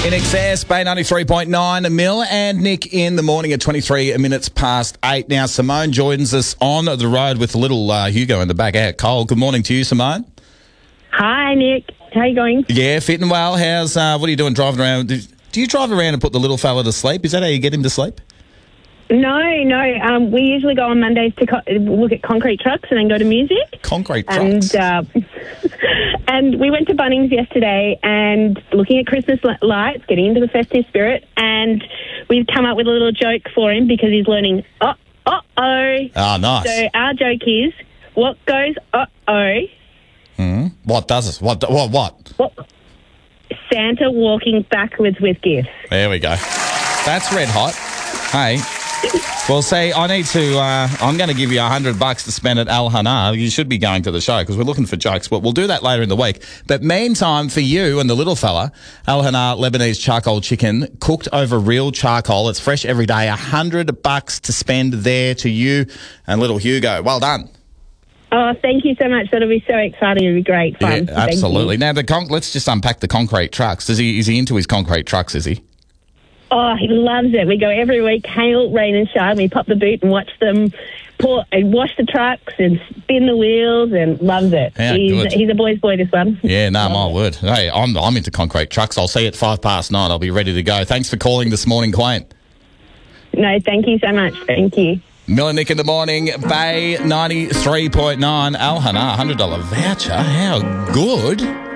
In excess, Bay 93.9 mil, and Nick in the morning at 23 minutes past 8. Now, Simone joins us on the road with little Hugo in the back out cold. Good morning to you, Simone. Hi, Nick. How you going? Yeah, fit and well. How's what are you doing driving around? Do you drive around and put the little fella to sleep? Is that how you get him to sleep? No. We usually go on Mondays to look at concrete trucks and then go to music. Concrete trucks. And we went to Bunnings yesterday and looking at Christmas lights, getting into the festive spirit, and we've come up with a little joke for him because he's learning uh-oh. Ah, nice. So our joke is, what goes uh-oh? What does it? What? Santa walking backwards with gifts. There we go. That's red hot. Hey. Well, see, I need to, I'm going to give you $100 to spend at Al Hana. You should be going to the show because we're looking for jokes, but we'll do that later in the week. But meantime, for you and the little fella, Al Hana Lebanese charcoal chicken cooked over real charcoal. It's fresh every day. $100 to spend there to you and little Hugo. Well done. Oh, thank you so much. That'll be so exciting. It'll be great fun. Yeah, absolutely. Now, let's just unpack the concrete trucks. Is he into his concrete trucks, is he? Oh, he loves it. We go every week, hail, rain and shine. We pop the boot and watch them wash the trucks and spin the wheels and loves it. Yeah, he's a boy's boy, this one. Yeah, no, my word. Hey, I'm into concrete trucks. I'll see you at 9:05. I'll be ready to go. Thanks for calling this morning, Quain. No, thank you so much. Thank you. Mill and Nick in the morning, Bay 93.9, Al Hana, $100 voucher. How good.